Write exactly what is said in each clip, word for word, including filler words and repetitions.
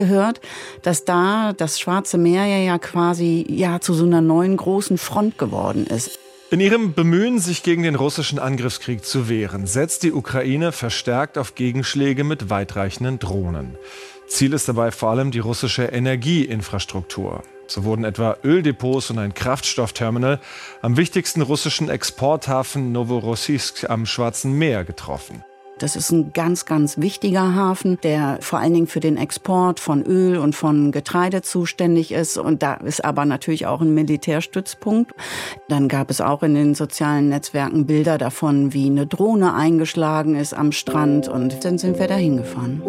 gehört, dass da das Schwarze Meer ja, ja quasi ja, zu so einer neuen großen Front geworden ist. In ihrem Bemühen, sich gegen den russischen Angriffskrieg zu wehren, setzt die Ukraine verstärkt auf Gegenschläge mit weitreichenden Drohnen. Ziel ist dabei vor allem die russische Energieinfrastruktur. So wurden etwa Öldepots und ein Kraftstoffterminal am wichtigsten russischen Exporthafen Novorossiysk am Schwarzen Meer getroffen. Das ist ein ganz, ganz wichtiger Hafen, der vor allen Dingen für den Export von Öl und von Getreide zuständig ist. Und da ist aber natürlich auch ein Militärstützpunkt. Dann gab es auch in den sozialen Netzwerken Bilder davon, wie eine Drohne eingeschlagen ist am Strand. Und dann sind wir da hingefahren.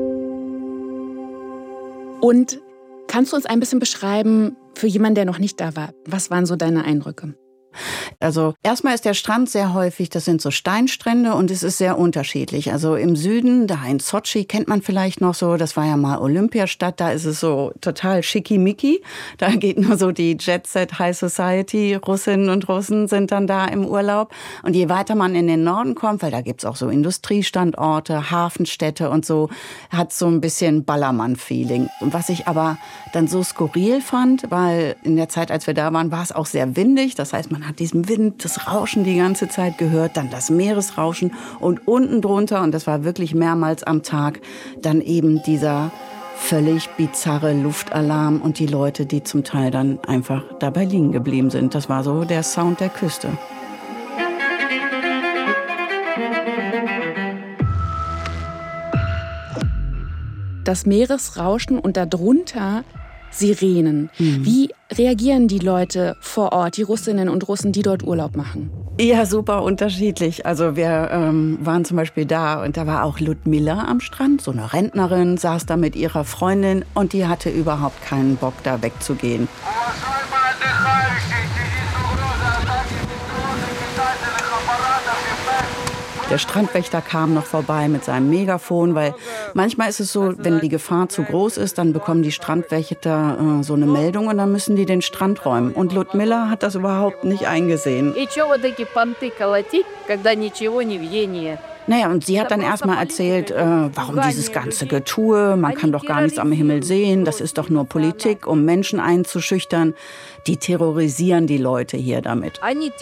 Und kannst du uns ein bisschen beschreiben, für jemanden, der noch nicht da war, was waren so deine Eindrücke? Also erstmal ist der Strand sehr häufig, das sind so Steinstrände und es ist sehr unterschiedlich. Also im Süden, da in Sotschi kennt man vielleicht noch so, das war ja mal Olympiastadt, da ist es so total schickimicki. Da geht nur so die Jet-Set High Society, Russinnen und Russen sind dann da im Urlaub. Und je weiter man in den Norden kommt, weil da gibt's auch so Industriestandorte, Hafenstädte und so, hat so ein bisschen Ballermann-Feeling. Und was ich aber dann so skurril fand, weil in der Zeit, als wir da waren, war es auch sehr windig, das heißt, man hat diesen Wind, das Rauschen die ganze Zeit gehört, dann das Meeresrauschen und unten drunter, und das war wirklich mehrmals am Tag, dann eben dieser völlig bizarre Luftalarm und die Leute, die zum Teil dann einfach dabei liegen geblieben sind. Das war so der Sound der Küste. Das Meeresrauschen und darunter Sirenen. Mhm. Wie reagieren die Leute vor Ort, die Russinnen und Russen, die dort Urlaub machen? Ja, super unterschiedlich. Also wir ähm, waren zum Beispiel da und da war auch Ludmilla am Strand, so eine Rentnerin, saß da mit ihrer Freundin und die hatte überhaupt keinen Bock, da wegzugehen. Der Strandwächter kam noch vorbei mit seinem Megafon, weil manchmal ist es so, wenn die Gefahr zu groß ist, dann bekommen die Strandwächter äh, so eine Meldung und dann müssen die den Strand räumen. Und Ludmilla hat das überhaupt nicht eingesehen. Naja, und sie hat dann erstmal erzählt, äh, warum dieses ganze Getue, man kann doch gar nichts am Himmel sehen, das ist doch nur Politik, um Menschen einzuschüchtern. Die terrorisieren die Leute hier damit.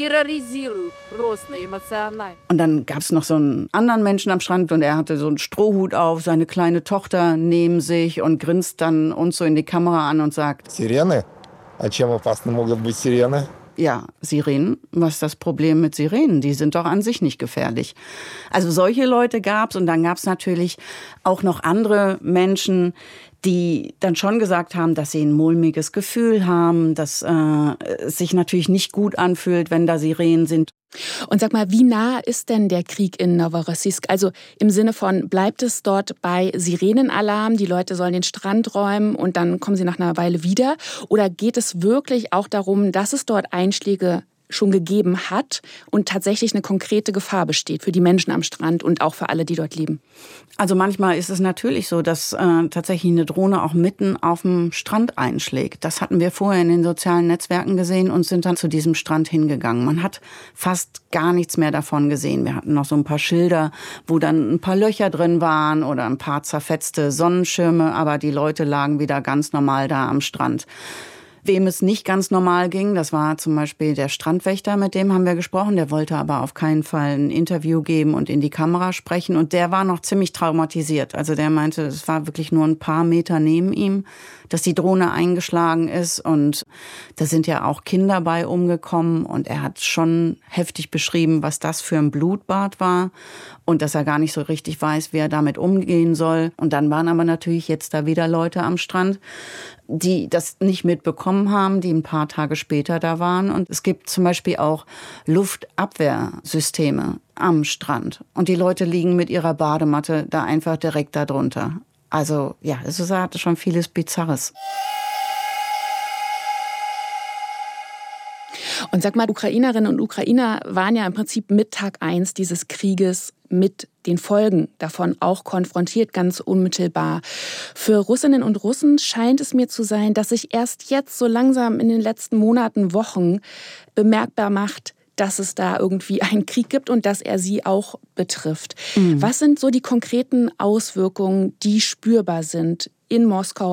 Und dann gab es noch so einen anderen Menschen am Strand und er hatte so einen Strohhut auf, seine kleine Tochter neben sich und grinst dann uns so in die Kamera an und sagt: Sirene? А чем опасны могут быть сирены? Ja, Sirenen. Was ist das Problem mit Sirenen? Die sind doch an sich nicht gefährlich. Also solche Leute gab's und dann gab's natürlich auch noch andere Menschen, die dann schon gesagt haben, dass sie ein mulmiges Gefühl haben, dass äh, es sich natürlich nicht gut anfühlt, wenn da Sirenen sind. Und sag mal, wie nah ist denn der Krieg in Novorossiysk? Also im Sinne von, bleibt es dort bei Sirenenalarm, die Leute sollen den Strand räumen und dann kommen sie nach einer Weile wieder? Oder geht es wirklich auch darum, dass es dort Einschläge schon gegeben hat und tatsächlich eine konkrete Gefahr besteht für die Menschen am Strand und auch für alle, die dort leben? Also manchmal ist es natürlich so, dass äh, tatsächlich eine Drohne auch mitten auf dem Strand einschlägt. Das hatten wir vorher in den sozialen Netzwerken gesehen und sind dann zu diesem Strand hingegangen. Man hat fast gar nichts mehr davon gesehen. Wir hatten noch so ein paar Schilder, wo dann ein paar Löcher drin waren oder ein paar zerfetzte Sonnenschirme, aber die Leute lagen wieder ganz normal da am Strand. Wem es nicht ganz normal ging, das war zum Beispiel der Strandwächter, mit dem haben wir gesprochen. Der wollte aber auf keinen Fall ein Interview geben und in die Kamera sprechen. Und der war noch ziemlich traumatisiert. Also der meinte, es war wirklich nur ein paar Meter neben ihm, dass die Drohne eingeschlagen ist. Und da sind ja auch Kinder bei umgekommen. Und er hat schon heftig beschrieben, was das für ein Blutbad war. Und dass er gar nicht so richtig weiß, wie er damit umgehen soll. Und dann waren aber natürlich jetzt da wieder Leute am Strand, die das nicht mitbekommen haben, die ein paar Tage später da waren. Und es gibt zum Beispiel auch Luftabwehrsysteme am Strand. Und die Leute liegen mit ihrer Badematte da einfach direkt da drunter. Also ja, es hatte schon vieles Bizarres. Und sag mal, Ukrainerinnen und Ukrainer waren ja im Prinzip mit Tag eins dieses Krieges mit den Folgen davon auch konfrontiert, ganz unmittelbar. Für Russinnen und Russen scheint es mir zu sein, dass sich erst jetzt so langsam in den letzten Monaten, Wochen bemerkbar macht, dass es da irgendwie einen Krieg gibt und dass er sie auch betrifft. Mhm. Was sind so die konkreten Auswirkungen, die spürbar sind in Moskau